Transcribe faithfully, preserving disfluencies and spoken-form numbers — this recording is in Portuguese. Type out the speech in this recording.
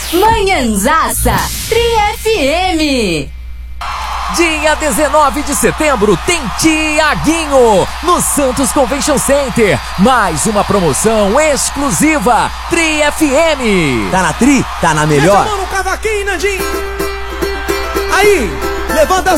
Manhãzaça Tri F M. Dia dezenove de setembro tem Tiaguinho no Santos Convention Center. Mais uma promoção exclusiva Tri F M. Tá na Tri? Tá na melhor? Mete a mão no cavaquinho, Nandinho. Aí, levanta as